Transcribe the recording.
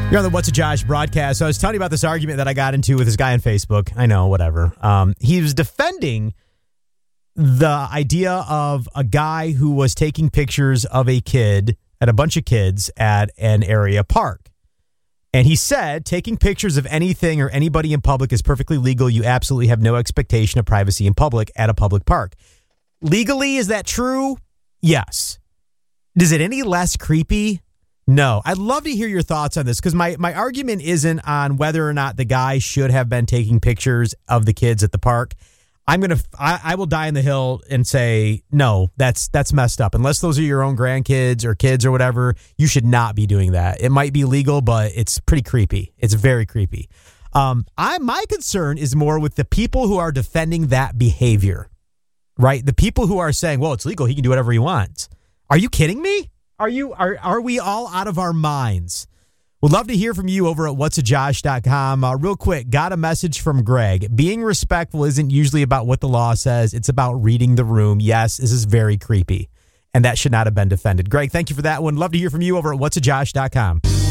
You're on the What's a Josh broadcast. So I was telling you about this argument that I got into with this guy on Facebook. I know, whatever. He was defending the idea of a guy who was taking pictures of a kid, at a bunch of kids at an area park. And he said, taking pictures of anything or anybody in public is perfectly legal. You absolutely have no expectation of privacy in public at a public park. Legally, is that true? Yes. Is it any less creepy? No. I'd love to hear your thoughts on this, because my argument isn't on whether or not the guy should have been taking pictures of the kids at the park. I will die on the hill and say, no, that's messed up. Unless those are your own grandkids or kids or whatever, you should not be doing that. It might be legal, but it's pretty creepy. It's very creepy. My concern is more with the people who are defending that behavior, right? The people who are saying, well, it's legal, he can do whatever he wants. Are you kidding me? Are we all out of our minds? We'd love to hear from you over at whatsajosh.com. Real quick, got a message from Greg. Being respectful isn't usually about what the law says. It's about reading the room. Yes, this is very creepy, and that should not have been defended. Greg, thank you for that one. Love to hear from you over at whatsajosh.com.